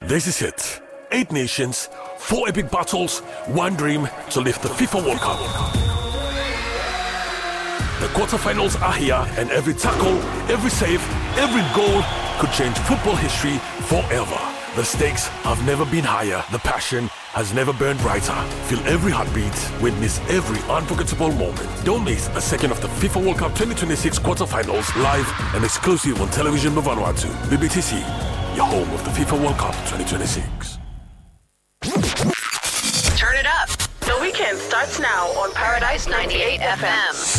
This is it. 8 nations, 4 epic battles, one dream to lift the FIFA World Cup. The quarterfinals are here, and every tackle, every save, every goal could change football history forever. The stakes have never been higher. The passion has never burned brighter. Feel every heartbeat. Witness every unforgettable moment. Don't miss a second of the FIFA World Cup 2026 quarterfinals live and exclusive on television Vanuatu. BBTC, your home of the FIFA World Cup 2026. Turn it up. The weekend starts now on Paradise 98 FM.